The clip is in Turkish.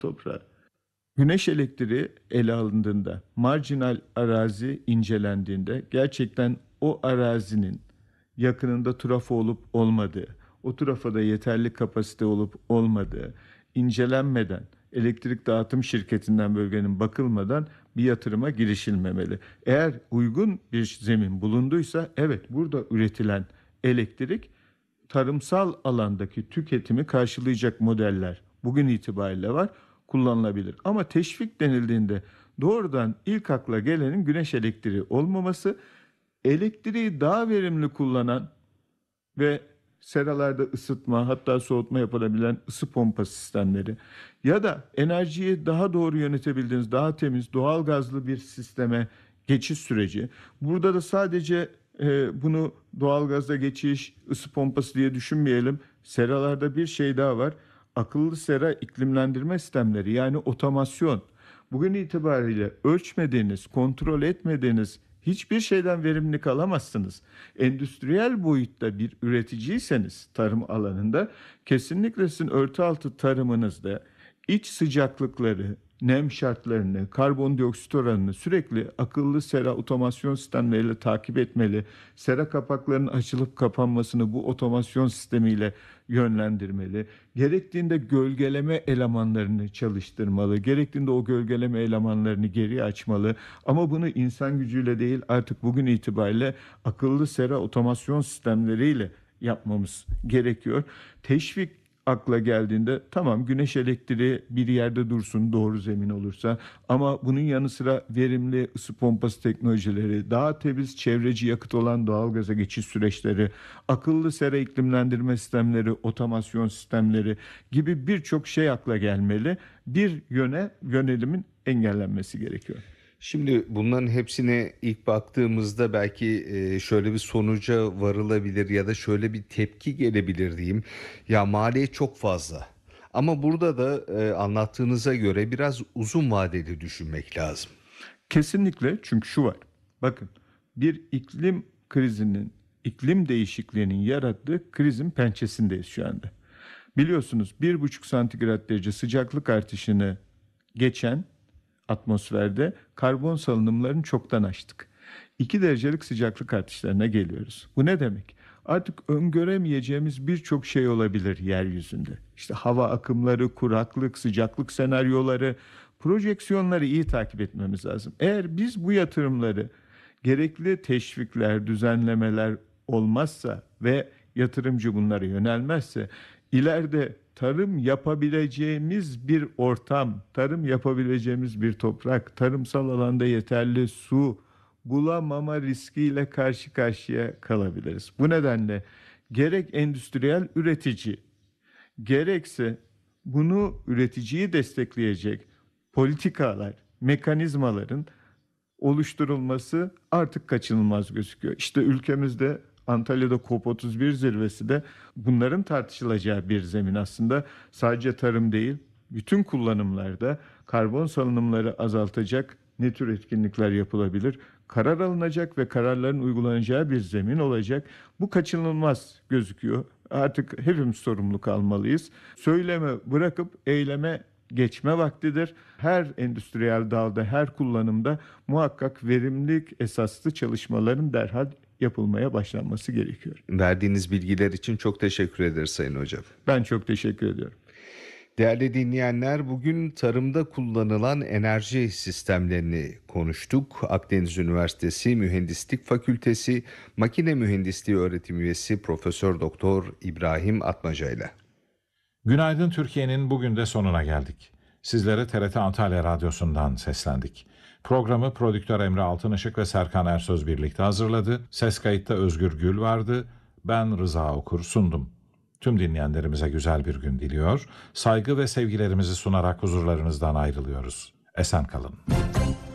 toprağı. Güneş elektriği ele alındığında, marjinal arazi incelendiğinde gerçekten o arazinin yakınında trafo olup olmadığı, o trafoda yeterli kapasite olup olmadığı incelenmeden, elektrik dağıtım şirketinden bölgenin bakılmadan bir yatırıma girişilmemeli. Eğer uygun bir zemin bulunduysa evet burada üretilen elektrik tarımsal alandaki tüketimi karşılayacak modeller bugün itibariyle var, kullanılabilir. Ama teşvik denildiğinde doğrudan ilk akla gelenin güneş elektriği olmaması, elektriği daha verimli kullanan ve seralarda ısıtma hatta soğutma yapılabilen ısı pompa sistemleri ya da enerjiyi daha doğru yönetebildiğiniz daha temiz doğal gazlı bir sisteme geçiş süreci. Burada da sadece bunu doğal gaza geçiş ısı pompası diye düşünmeyelim. Seralarda bir şey daha var. Akıllı sera iklimlendirme sistemleri yani otomasyon. Bugün itibariyle ölçmediğiniz, kontrol etmediğiniz hiçbir şeyden verimlilik alamazsınız. Endüstriyel boyutta bir üreticiyseniz tarım alanında kesinlikle sizin örtü altı tarımınızda iç sıcaklıkları, nem şartlarını, karbondioksit oranını sürekli akıllı sera otomasyon sistemleriyle takip etmeli. Sera kapaklarının açılıp kapanmasını bu otomasyon sistemiyle yönlendirmeli. Gerektiğinde gölgeleme elemanlarını çalıştırmalı. Gerektiğinde o gölgeleme elemanlarını geri açmalı. Ama bunu insan gücüyle değil artık bugün itibariyle akıllı sera otomasyon sistemleriyle yapmamız gerekiyor. Teşvik akla geldiğinde tamam güneş elektriği bir yerde dursun doğru zemin olursa ama bunun yanı sıra verimli ısı pompası teknolojileri, daha temiz çevreci yakıt olan doğalgaza geçiş süreçleri, akıllı sera iklimlendirme sistemleri, otomasyon sistemleri gibi birçok şey akla gelmeli. Bir yönelimin engellenmesi gerekiyor. Şimdi bunların hepsine ilk baktığımızda belki şöyle bir sonuca varılabilir ya da şöyle bir tepki gelebilir diyeyim. Ya maliyet çok fazla. Ama burada da anlattığınıza göre biraz uzun vadeli düşünmek lazım. Kesinlikle çünkü şu var. Bakın bir iklim krizinin, iklim değişikliğinin yarattığı krizin pençesindeyiz şu anda. Biliyorsunuz 1,5 santigrat derece sıcaklık artışını geçen atmosferde karbon salınımlarını çoktan aştık. 2 derecelik sıcaklık artışlarına geliyoruz. Bu ne demek? Artık öngöremeyeceğimiz birçok şey olabilir yeryüzünde. İşte hava akımları, kuraklık, sıcaklık senaryoları, projeksiyonları iyi takip etmemiz lazım. Eğer biz bu yatırımları gerekli teşvikler, düzenlemeler olmazsa ve yatırımcı bunlara yönelmezse ileride tarım yapabileceğimiz bir ortam, tarım yapabileceğimiz bir toprak, tarımsal alanda yeterli su bulamama riskiyle karşı karşıya kalabiliriz. Bu nedenle gerek endüstriyel üretici, gerekse bunu üreticiyi destekleyecek politikalar, mekanizmaların oluşturulması artık kaçınılmaz gözüküyor. İşte ülkemizde Antalya'da COP31 zirvesi de bunların tartışılacağı bir zemin aslında. Sadece tarım değil, bütün kullanımlarda karbon salınımları azaltacak ne tür etkinlikler yapılabilir? Karar alınacak ve kararların uygulanacağı bir zemin olacak. Bu kaçınılmaz gözüküyor. Artık hepimiz sorumluluk almalıyız. Söyleme bırakıp eyleme geçme vaktidir. Her endüstriyel dalda, her kullanımda muhakkak verimlilik esaslı çalışmaların derhal yapılmaya başlanması gerekiyor. Verdiğiniz bilgiler için çok teşekkür ederiz Sayın Hocam. Ben çok teşekkür ediyorum. Değerli dinleyenler, bugün tarımda kullanılan enerji sistemlerini konuştuk. Akdeniz Üniversitesi Mühendislik Fakültesi Makine Mühendisliği Öğretim Üyesi Profesör Doktor İbrahim Atmaca ile. Günaydın Türkiye'nin bugün de sonuna geldik. Sizlere TRT Antalya Radyosu'ndan seslendik. Programı prodüktör Emre Altınışık ve Serkan Ersöz birlikte hazırladı. Ses kayıtta Özgür Gül vardı. Ben Rıza Okur sundum. Tüm dinleyenlerimize güzel bir gün diliyor. Saygı ve sevgilerimizi sunarak huzurlarınızdan ayrılıyoruz. Esen kalın.